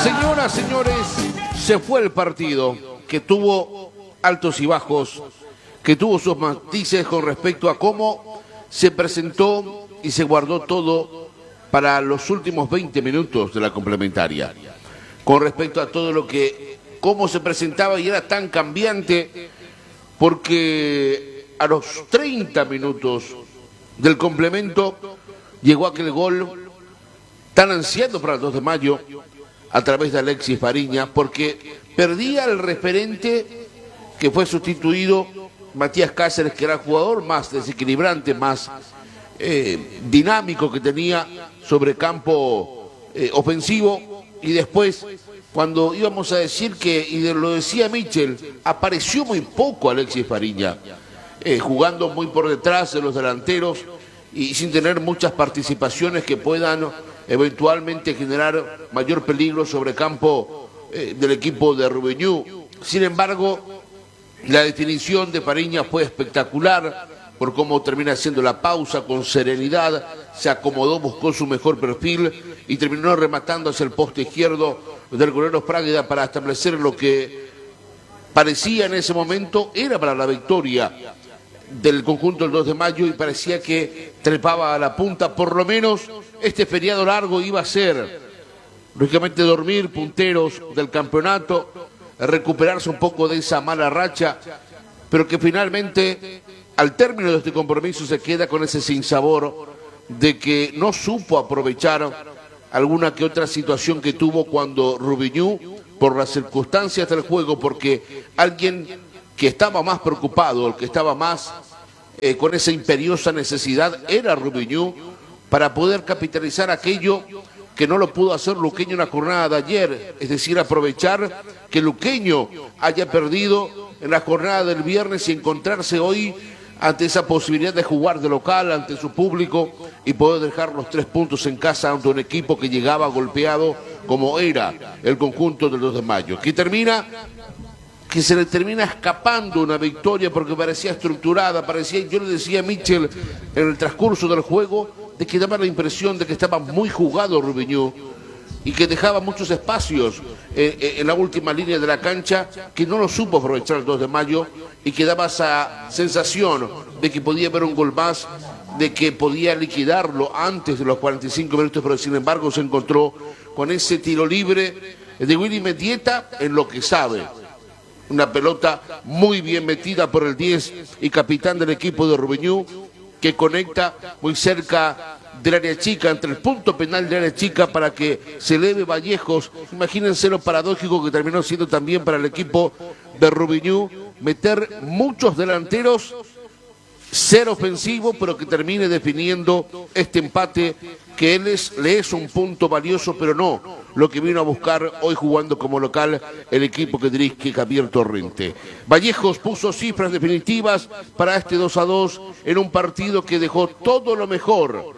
Señoras, señores, se fue el partido que tuvo altos y bajos, que tuvo sus matices con respecto a cómo se presentó y se guardó todo para los últimos 20 minutos de la complementaria. Con respecto a todo lo que, cómo se presentaba y era tan cambiante, porque a los 30 minutos del complemento llegó aquel gol tan ansiado para el 2 de mayo a través de Alexis Fariña, porque perdía el referente que fue sustituido, Matías Cáceres, que era el jugador más desequilibrante, más dinámico que tenía sobre campo ofensivo, y después, cuando íbamos a decir que, y lo decía Michel, apareció muy poco Alexis Fariña, jugando muy por detrás de los delanteros y sin tener muchas participaciones que puedan eventualmente generar mayor peligro sobre campo del equipo de Rubiñú. Sin embargo, la definición de Fariña fue espectacular por cómo termina haciendo la pausa con serenidad, se acomodó, buscó su mejor perfil y terminó rematando hacia el poste izquierdo del golero Frágueda para establecer lo que parecía en ese momento era para la victoria del conjunto del 2 de mayo, y parecía que trepaba a la punta. Por lo menos este feriado largo iba a ser, lógicamente, dormir punteros del campeonato, recuperarse un poco de esa mala racha, pero que finalmente al término de este compromiso se queda con ese sinsabor de que no supo aprovechar alguna que otra situación que tuvo cuando Rubiñú, por las circunstancias del juego, porque alguien que estaba más preocupado, el que estaba más con esa imperiosa necesidad, era Rubiñú, para poder capitalizar aquello que no lo pudo hacer Luqueño en la jornada de ayer, es decir, aprovechar que Luqueño haya perdido en la jornada del viernes y encontrarse hoy ante esa posibilidad de jugar de local ante su público y poder dejar los 3 puntos en casa ante un equipo que llegaba golpeado como era el conjunto del 2 de mayo, que se le termina escapando una victoria porque parecía estructurada, yo le decía a Michel en el transcurso del juego de que daba la impresión de que estaba muy jugado Rubiñú y que dejaba muchos espacios en la última línea de la cancha, que no lo supo aprovechar el 2 de mayo y que daba esa sensación de que podía haber un gol más, de que podía liquidarlo antes de los 45 minutos, pero sin embargo se encontró con ese tiro libre de Willy Mendieta en lo que sabe. Una pelota muy bien metida por el 10 y capitán del equipo de Rubiñú, que conecta muy cerca del área chica, entre el punto penal del área chica, para que se eleve Vallejos. Imagínense lo paradójico que terminó siendo también para el equipo de Rubiñú meter muchos delanteros, ser ofensivo, pero que termine definiendo este empate que le es un punto valioso, pero no lo que vino a buscar hoy jugando como local el equipo que dirige Javier Torrente. Vallejos puso cifras definitivas para este 2-2 en un partido que dejó todo lo mejor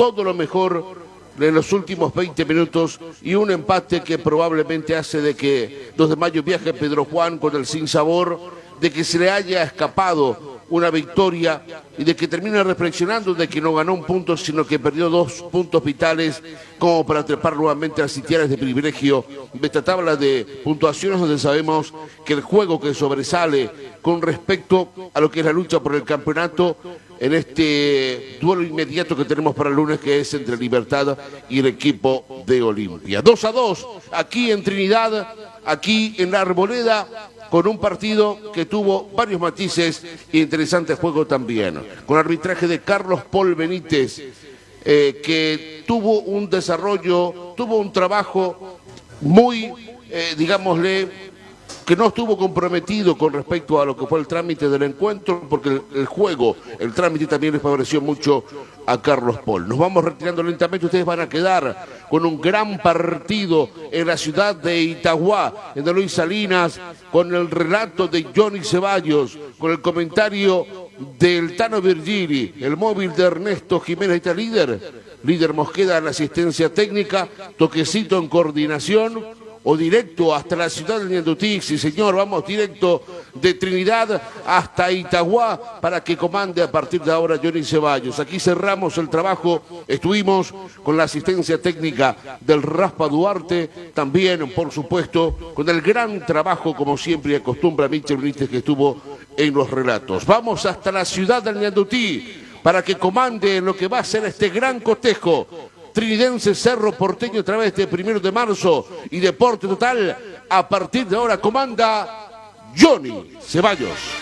en los últimos 20 minutos, y un empate que probablemente hace de que 2 de mayo viaje Pedro Juan con el sinsabor de que se le haya escapado una victoria y de que termina reflexionando de que no ganó un punto, sino que perdió 2 puntos vitales como para trepar nuevamente a las sitiales de privilegio de esta tabla de puntuaciones, donde sabemos que el juego que sobresale con respecto a lo que es la lucha por el campeonato en este duelo inmediato que tenemos para el lunes, que es entre Libertad y el equipo de Olimpia. 2-2 aquí en Trinidad, aquí en la Arboleda, con un partido que tuvo varios matices e interesante juego también, con arbitraje de Carlos Paul Benítez, que tuvo un desarrollo, tuvo un trabajo muy, digámosle, que no estuvo comprometido con respecto a lo que fue el trámite del encuentro, porque el trámite también le favoreció mucho a Carlos Paul. Nos vamos retirando lentamente, ustedes van a quedar con un gran partido en la ciudad de Itagua, en de Luis Salinas, con el relato de Johnny Ceballos, con el comentario del Tano Virgili, el móvil de Ernesto Jiménez, está líder Mosqueda en la asistencia técnica, Toquecito en coordinación, o directo hasta la ciudad de Ñandutí. Sí, señor, vamos directo de Trinidad hasta Itagua para que comande a partir de ahora Johnny Ceballos. Aquí cerramos el trabajo, estuvimos con la asistencia técnica del Raspa Duarte, también, por supuesto, con el gran trabajo, como siempre acostumbra Michel Benítez, que estuvo en los relatos. Vamos hasta la ciudad de Ñandutí para que comande lo que va a ser este gran cotejo trinidense Cerro Porteño a través de 1 de marzo y Deporte Total. A partir de ahora comanda Johnny Ceballos.